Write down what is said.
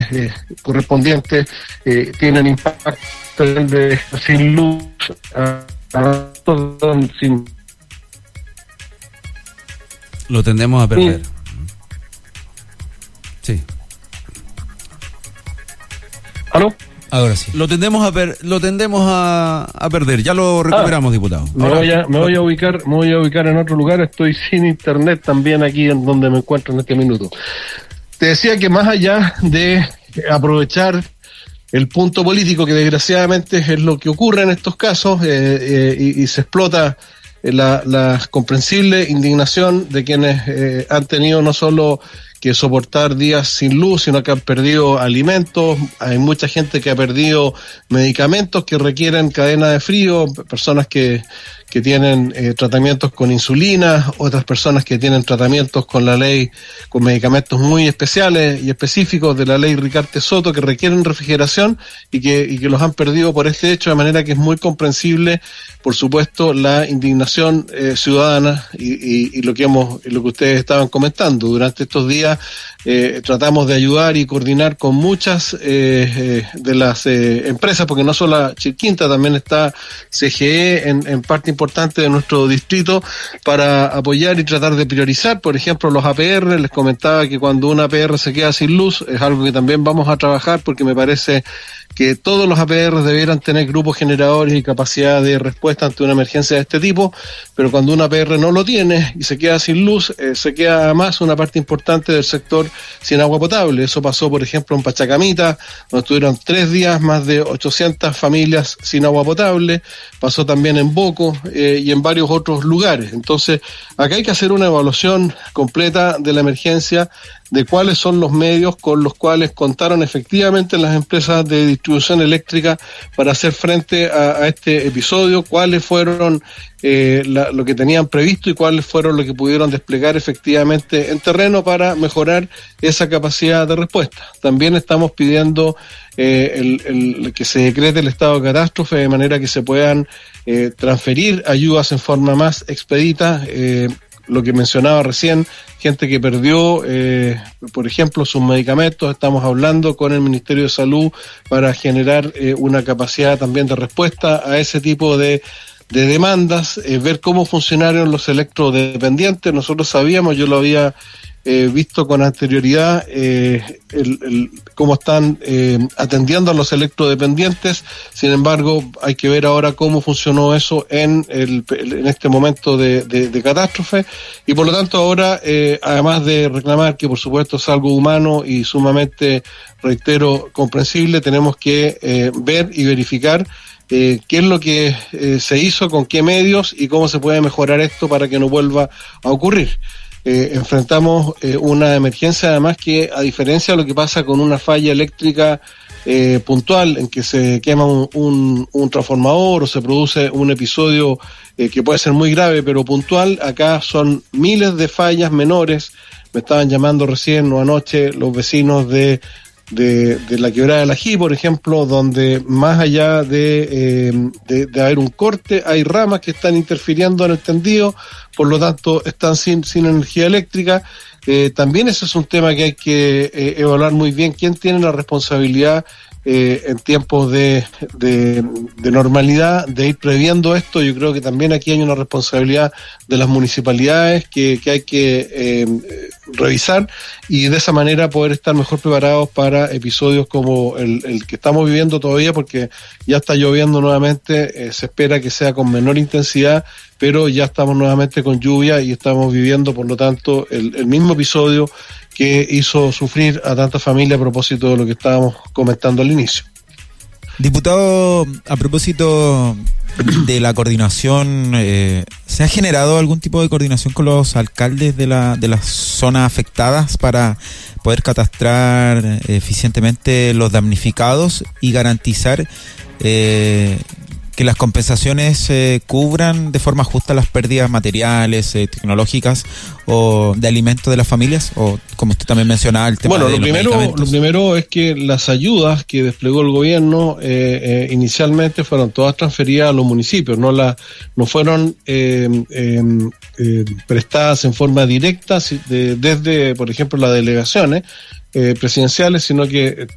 correspondientes tienen impacto de sin luz, sin... Lo tendemos a perder. Sí. ¿Aló? Ahora sí. Lo tendemos a perder. Ya lo recuperamos, diputado. Me voy a ubicar en otro lugar. Estoy sin internet también aquí en donde me encuentro en este minuto. Te decía que más allá de aprovechar el punto político, que desgraciadamente es lo que ocurre en estos casos, y se explota la comprensible indignación de quienes han tenido no solo que soportar días sin luz, sino que han perdido alimentos. Hay mucha gente que ha perdido medicamentos que requieren cadena de frío, personas que tienen tratamientos con insulina, otras personas que tienen tratamientos con la ley, con medicamentos muy especiales y específicos de la ley Ricarte Soto, que requieren refrigeración y que los han perdido por este hecho, de manera que es muy comprensible, por supuesto, la indignación ciudadana y lo que ustedes estaban comentando. Durante estos días tratamos de ayudar y coordinar con muchas de las empresas, porque no solo la Chilquinta, también está CGE en parte importante de nuestro distrito, para apoyar y tratar de priorizar, por ejemplo, los APR. Les comentaba que cuando una APR se queda sin luz, es algo que también vamos a trabajar, porque me parece que todos los APR debieran tener grupos generadores y capacidad de respuesta ante una emergencia de este tipo, pero cuando una APR no lo tiene y se queda sin luz, se queda además una parte importante del sector sin agua potable. Eso pasó, por ejemplo, en Pachacamita, donde estuvieron 3 días más de 800 familias sin agua potable. Pasó también en Boco y en varios otros lugares. Entonces, acá hay que hacer una evaluación completa de la emergencia, de cuáles son los medios con los cuales contaron efectivamente las empresas de distribución eléctrica para hacer frente a este episodio, cuáles fueron lo que tenían previsto y cuáles fueron lo que pudieron desplegar efectivamente en terreno para mejorar esa capacidad de respuesta. También estamos pidiendo que se decrete el estado de catástrofe, de manera que se puedan transferir ayudas en forma más expedita. Lo que mencionaba recién, gente que perdió, por ejemplo, sus medicamentos. Estamos hablando con el Ministerio de Salud para generar una capacidad también de respuesta a ese tipo de demandas, ver cómo funcionaron los electrodependientes. Nosotros sabíamos, yo lo había visto con anterioridad, cómo están atendiendo a los electrodependientes. Sin embargo, hay que ver ahora cómo funcionó eso en este momento de catástrofe, y por lo tanto ahora, además de reclamar que por supuesto es algo humano y sumamente, reitero, comprensible, tenemos que ver y verificar qué es lo que se hizo, con qué medios y cómo se puede mejorar esto para que no vuelva a ocurrir. Enfrentamos una emergencia, además, que, a diferencia de lo que pasa con una falla eléctrica puntual, en que se quema un transformador o se produce un episodio que puede ser muy grave pero puntual, acá son miles de fallas menores. Me estaban llamando recién o anoche los vecinos de la quebrada del Ají, por ejemplo, donde más allá de haber un corte, hay ramas que están interfiriendo en el tendido, por lo tanto están sin energía eléctrica. También ese es un tema que hay que evaluar muy bien, quién tiene la responsabilidad en tiempos de normalidad de ir previendo esto. Yo creo que también aquí hay una responsabilidad de las municipalidades que hay que revisar, y de esa manera poder estar mejor preparados para episodios como el que estamos viviendo todavía, porque ya está lloviendo nuevamente. Se espera que sea con menor intensidad, pero ya estamos nuevamente con lluvia y estamos viviendo, por lo tanto, el mismo episodio que hizo sufrir a tanta familia a propósito de lo que estábamos comentando al inicio. Diputado, a propósito de la coordinación, ¿se ha generado algún tipo de coordinación con los alcaldes de las zonas afectadas para poder catastrar eficientemente los damnificados y garantizar que las compensaciones cubran de forma justa las pérdidas materiales, tecnológicas o de alimentos de las familias? O, como usted también mencionaba, el tema de los medicamentos. Lo primero es que las ayudas que desplegó el gobierno inicialmente fueron todas transferidas a los municipios, no fueron prestadas en forma directa desde, por ejemplo, las delegaciones presidenciales, sino que